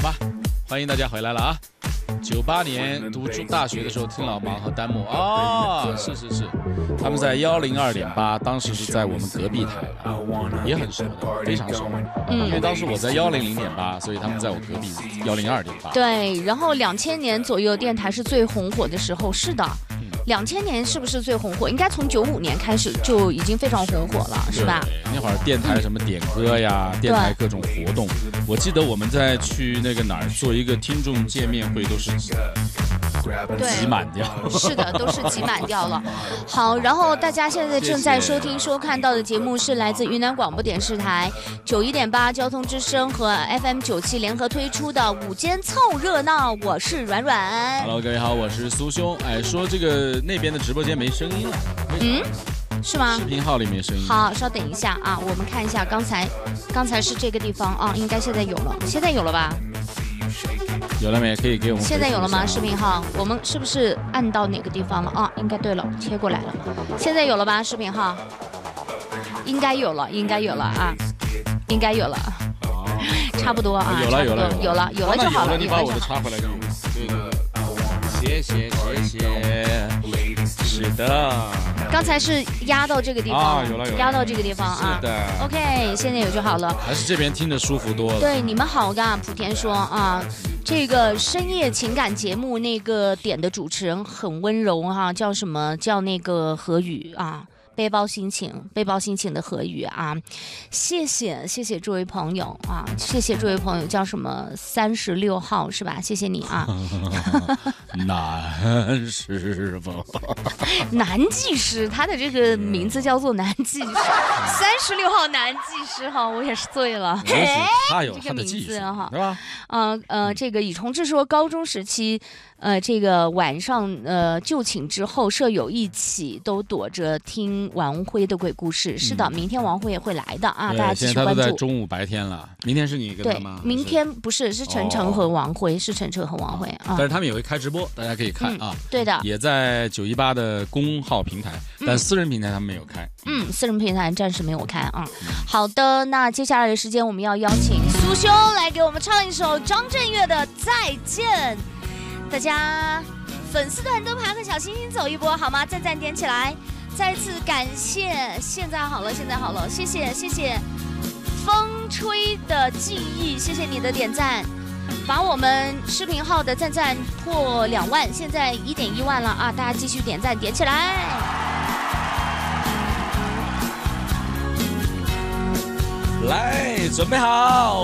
吧，欢迎大家回来了啊！98年读大学的时候听老芒和丹木啊，是，他们在102.8，当时是在我们隔壁台啊，也很熟的，非常熟。因为当时我在100.8，所以他们在我隔壁102.8。 对，然后2000年左右电台是最红火的时候，是的。2000年是不是最红火？应该从95年开始就已经非常红火了，是吧？ 那会儿电台什么点歌呀，电台各种活动，我记得我们在去那个哪儿做一个听众见面会，都是挤满掉。 是的，都是挤满掉了。好，然后大家现在正在收听收看到的节目是来自云南广播电视台91.8交通之声和 FM 97联合推出的午间凑热闹，我是软软。 Hello， 各位好，我是苏兄。哎，说这个那边的直播间没声音了， 是吗？ 视频号里没声音。 好，稍等一下啊，我们看一下刚才是这个地方啊，应该现在有了，现在有了吧？ 有了没？可以给我们。 现在有了吗？视频号，我们是不是按到哪个地方了啊？应该对了，切过来了。现在有了吧？视频号，应该有了啊，应该有了。差不多啊， 有了就好了。 你把我的插回来给我。对，谢谢。是的。 刚才是压到这个地方啊，有了， 压到这个地方啊。 是的。 OK， 现在有就好了。 还是这边听着舒服多了。 对，你们好噶，莆田说啊，这个深夜情感节目那个点的主持人很温柔哈，叫什么？叫那个何宇啊。背包心情的何宇啊，谢谢这位朋友啊，谢谢这位朋友叫什么36号是吧？谢谢你啊。 男师傅， 男技师，他的这个名字叫做男技师，36号男技师哈，我也是醉了。 他有这个名字哈， 是吧？ 这个以重志说，高中时期，这个晚上就寝之后，舍友一起都躲着听王辉的鬼故事。是的，明天王辉也会来的啊，大家继续关注。 现在他都在中午白天了，明天是你跟他吗？ 对，明天不是陈诚和王辉，是陈诚和王辉啊。 但是他们也会开直播，大家可以看啊。 对的， 也在918的公号平台，但私人平台他们没有开。 私人平台暂时没有开啊。好的，那接下来的时间我们要邀请苏兄来给我们唱一首张震岳的《再见》。大家粉丝团灯牌和小星星走一波好吗？赞点起来！再次感谢，现在好了，谢谢风吹的记忆，谢谢你的点赞，把我们视频号的赞破2万，现在1.1万了啊！大家继续点赞，点起来！ 来，准备好。